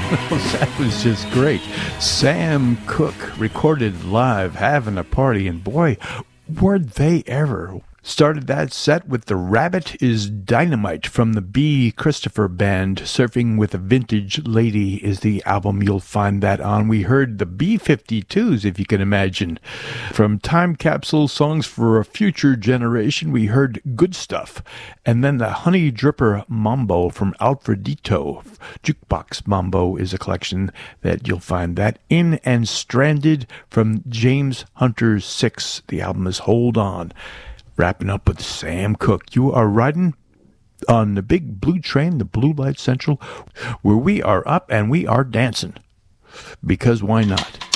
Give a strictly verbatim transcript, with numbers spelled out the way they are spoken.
That was just great. Sam Cooke recorded live, having a party, and boy, were they ever. Started that set with The Rabbit is Dynamite from the B. Christopher Band. Surfing with a Vintage Lady is the album you'll find that on. We heard the B fifty-twos, if you can imagine. From Time Capsule Songs for a Future Generation, we heard Good Stuff. And then the Honey Dripper Mambo from Alfredito. Jukebox Mambo is a collection that you'll find that in. And Stranded from James Hunter six. The album is Hold On. Wrapping up with Sam Cooke. You are riding on the big blue train, the Blue Light Central, where we are up and we are dancing. Because why not?